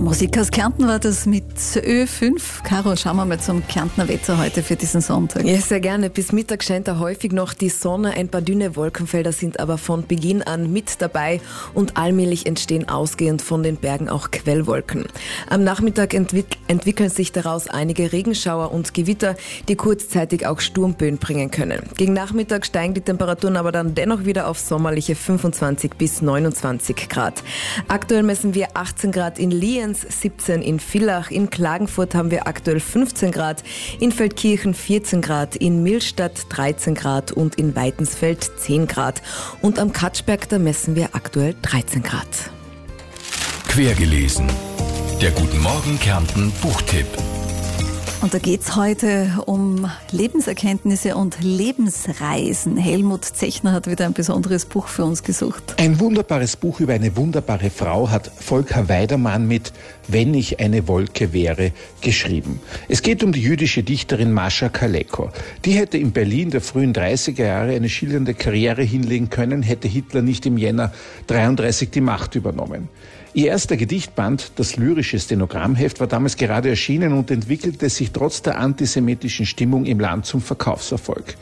Musik aus Kärnten war das mit Ö5. Caro, schauen wir mal zum Kärntner Wetter heute für diesen Sonntag. Ja, sehr gerne. Bis Mittag scheint da häufig noch die Sonne. Ein paar dünne Wolkenfelder sind aber von Beginn an mit dabei und allmählich entstehen ausgehend von den Bergen auch Quellwolken. Am Nachmittag entwickeln sich daraus einige Regenschauer und Gewitter, die kurzzeitig auch Sturmböen bringen können. Gegen Nachmittag steigen die Temperaturen aber dann dennoch wieder auf sommerliche 25 bis 29 Grad. Aktuell messen wir 18 Grad in Lienz, 17 in Villach, in Klagenfurt haben wir aktuell 15 Grad, in Feldkirchen 14 Grad, in Millstatt 13 Grad und in Weitensfeld 10 Grad. Und am Katschberg, da messen wir aktuell 13 Grad. Quergelesen. Der Guten Morgen Kärnten Buchtipp. Und da geht's heute um Lebenserkenntnisse und Lebensreisen. Helmut Zechner hat wieder ein besonderes Buch für uns gesucht. Ein wunderbares Buch über eine wunderbare Frau hat Volker Weidermann mit »Wenn ich eine Wolke wäre« geschrieben. Es geht um die jüdische Dichterin Mascha Kaleko. Die hätte in Berlin der frühen 30er Jahre eine schillernde Karriere hinlegen können, hätte Hitler nicht im Jänner 1933 die Macht übernommen. Ihr erster Gedichtband, das lyrische Stenogrammheft, war damals gerade erschienen und entwickelte sich trotz der antisemitischen Stimmung im Land zum Verkaufserfolg.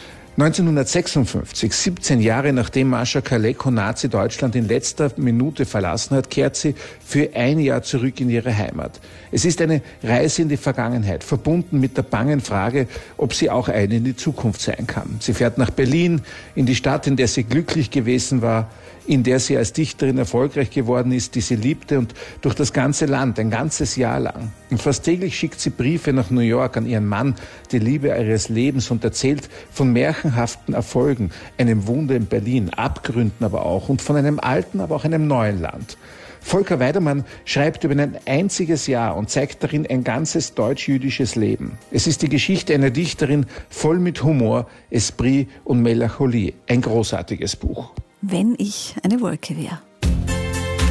1956, 17 Jahre nachdem Mascha Kaleko Nazi-Deutschland in letzter Minute verlassen hat, kehrt sie für ein Jahr zurück in ihre Heimat. Es ist eine Reise in die Vergangenheit, verbunden mit der bangen Frage, ob sie auch eine in die Zukunft sein kann. Sie fährt nach Berlin, in die Stadt, in der sie glücklich gewesen war, in der sie als Dichterin erfolgreich geworden ist, die sie liebte, und durch das ganze Land, ein ganzes Jahr lang. Und fast täglich schickt sie Briefe nach New York an ihren Mann, die Liebe ihres Lebens, und erzählt von märchenhaften Erfolgen, einem Wunder in Berlin, Abgründen aber auch, und von einem alten, aber auch einem neuen Land. Volker Weidermann schreibt über ein einziges Jahr und zeigt darin ein ganzes deutsch-jüdisches Leben. Es ist die Geschichte einer Dichterin voll mit Humor, Esprit und Melancholie. Ein großartiges Buch. Wenn ich eine Wolke wäre.